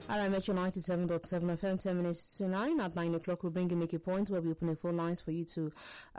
I'm Metro 97.7 FM, 10 minutes to 9. At 9 o'clock, we'll bring you Make a Point, where we open the phone lines for you to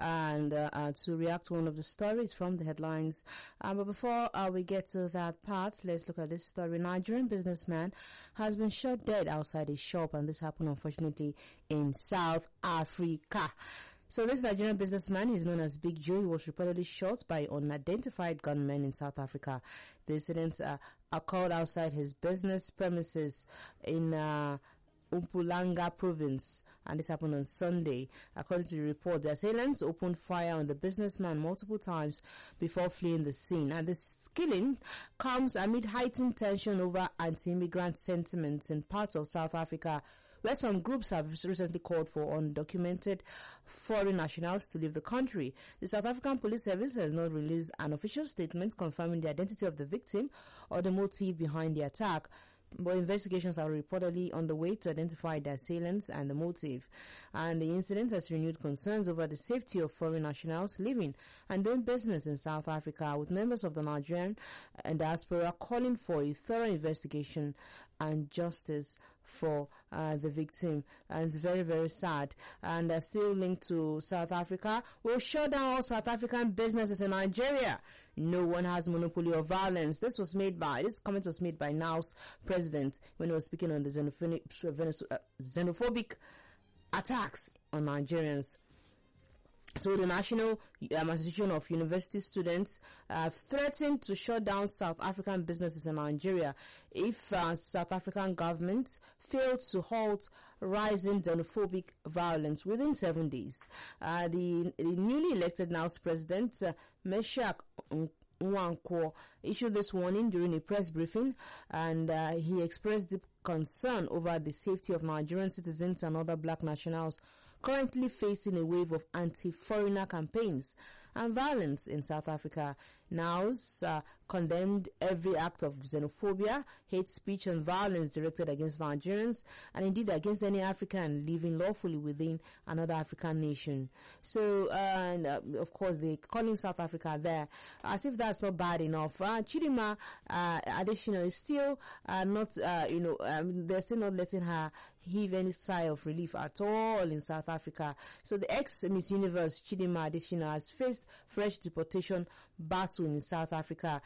react to one of the stories from the headlines. But before we get to that part, let's look at this story. Nigerian businessman has been shot dead outside his shop, and this happened, unfortunately, in South Africa. So this Nigerian businessman is known as Big Joe. He was reportedly shot by unidentified gunmen in South Africa. The incidents occurred outside his business premises in Mpumalanga province, and this happened on Sunday. According to the report, the assailants opened fire on the businessman multiple times before fleeing the scene. And this killing comes amid heightened tension over anti-immigrant sentiments in parts of South Africa, where some groups have recently called for undocumented foreign nationals to leave the country. The South African Police Service has not released an official statement confirming the identity of the victim or the motive behind the attack, but investigations are reportedly on the way to identify the assailants and the motive. And the incident has renewed concerns over the safety of foreign nationals living and doing business in South Africa, with members of the Nigerian and diaspora calling for a thorough investigation and justice for the victim. And it's very, very sad. And still linked to South Africa, we'll shut down all South African businesses in Nigeria. No one has monopoly of violence. This comment was made by NOW's president when he was speaking on the xenophobic attacks on Nigerians. So the National Association of University Students threatened to shut down South African businesses in Nigeria if South African government failed to halt rising xenophobic violence within 7 days. The newly elected NOW's president, Meshack Nwankwo, issued this warning during a press briefing, and he expressed deep concern over the safety of Nigerian citizens and other black nationals currently facing a wave of anti-foreigner campaigns and violence in South Africa. NOWS condemned every act of xenophobia, hate speech and violence directed against Nigerians, and indeed against any African living lawfully within another African nation. So, of course, they're calling South Africa there. As if that's not bad enough, Chidinma Adesina is still not, they're still not letting her heave any sigh of relief at all in South Africa. So the ex-Miss Universe Chidinma Adesina has faced fresh deportation battle in South Africa.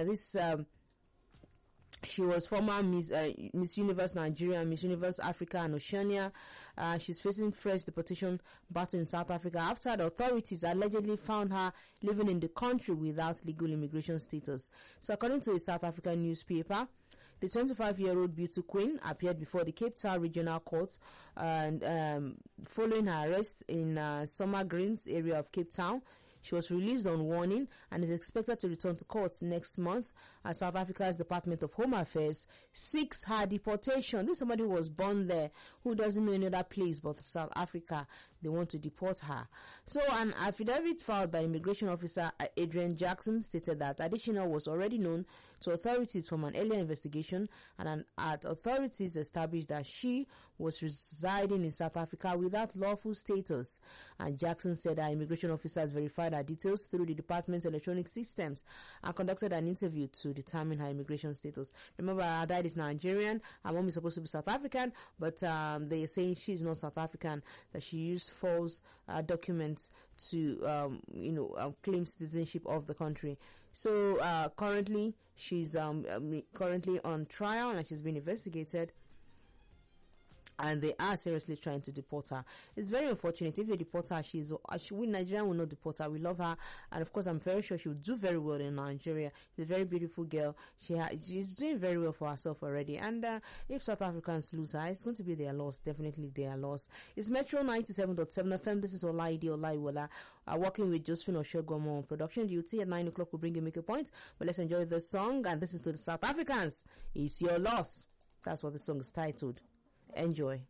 She was former Miss Universe Nigeria, Miss Universe Africa and Oceania. She's facing fresh deportation battle in South Africa after the authorities allegedly found her living in the country without legal immigration status. So according to a South African newspaper, the 25-year-old beauty queen appeared before the Cape Town Regional Court and following her arrest in Summer Greens area of Cape Town. She was released on warning and is expected to return to court next month as South Africa's Department of Home Affairs seeks her deportation. This is somebody who was born there, who doesn't know any other place but South Africa. They want to deport her. So an affidavit filed by Immigration Officer Adrian Jackson stated that Adesina was already known to authorities from an earlier investigation, and authorities established that she was residing in South Africa without lawful status. And Jackson said that immigration officers verified her details through the department's electronic systems and conducted an interview to determine her immigration status. Remember, her dad is Nigerian, her mom is supposed to be South African, but they are saying she's not South African, that she used false documents to claim citizenship of the country. So currently she's currently on trial and she's being investigated, and they are seriously trying to deport her. It's very unfortunate. If they deport her, Nigeria will not deport her. We love her, and of course I'm very sure she will do very well in Nigeria. She's a very beautiful girl. She's doing very well for herself already, and if South Africans lose her, it's going to be their loss, definitely their loss. It's Metro 97.7 FM. This is Olaide Olaiwola, working with Josephine Oshogomo on production duty. At 9 o'clock we'll bring you Make a Point, but let's enjoy the song, and this is to the South Africans. It's your loss. That's what the song is titled. Enjoy.